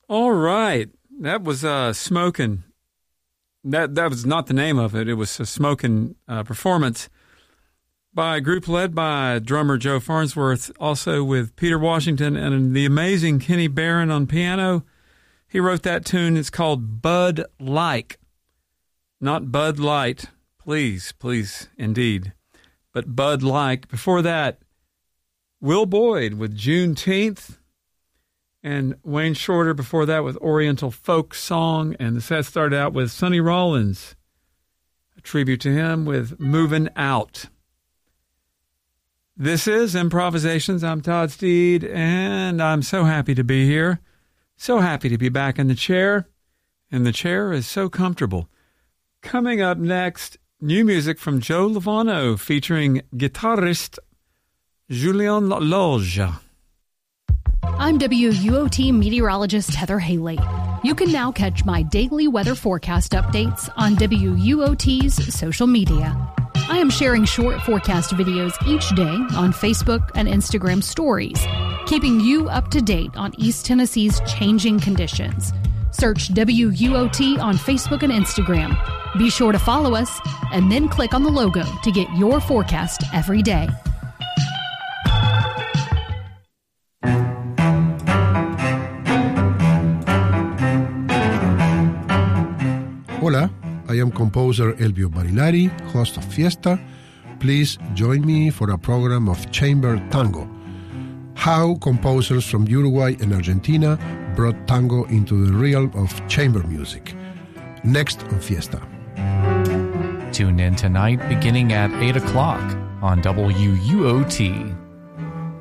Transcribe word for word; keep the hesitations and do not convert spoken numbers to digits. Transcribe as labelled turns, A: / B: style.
A: All right. That was uh, Smokin'. That that was not the name of it. It was a Smokin' uh, performance by a group led by drummer Joe Farnsworth, also with Peter Washington and the amazing Kenny Barron on piano. He wrote that tune. It's called Bud Like. Not Bud Light. Please, please, indeed. But Bud Like. Before that, Will Boyd with Juneteenth. And Wayne Shorter before that with Oriental Folk Song. And the set started out with Sonny Rollins, a tribute to him with Movin' Out. This is Improvisations. I'm Todd Steed, and I'm so happy to be here. So happy to be back in the chair. And the chair is so comfortable. Coming up next, new music from Joe Lovano featuring guitarist Julien Loge.
B: I'm W U O T meteorologist Heather Haley. You can now catch my daily weather forecast updates on W U O T's social media. I am sharing short forecast videos each day on Facebook and Instagram stories, keeping you up to date on East Tennessee's changing conditions. Search W U O T on Facebook and Instagram. Be sure to follow us and then click on the logo to get your forecast every day.
C: Hola, I am composer Elvio Barilari, host of Fiesta. Please join me for a program of chamber tango. How composers from Uruguay and Argentina brought tango into the realm of chamber music. Next on Fiesta.
D: Tune in tonight beginning at eight o'clock on W U O T.